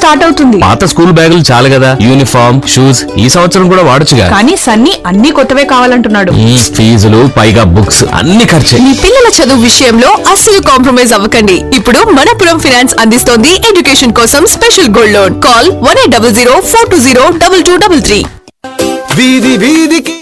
Start అవుతుంది. పాత school బ్యాగులు చాలు కదా, యూనిఫామ్ షూస్ ఈ సంవత్సరం కూడా వాడొచ్చుగా. కానీ సన్నీ అన్ని కొత్తవే కావాలంటున్నాడు. ఫీజులు పైగా బుక్స్ అన్ని ఖర్చే. మీ పిల్లల చదువు విషయంలో అస్సలు కాంప్రమైజ్ అవ్వకండి. ఇప్పుడు మనపురం ఫైనాన్స్ అందిస్తోంది ఎడ్యుకేషన్ కోసం స్పెషల్ గోల్డ్ లోన్. కాల్ 1800 420 2233. వీధి వీధికి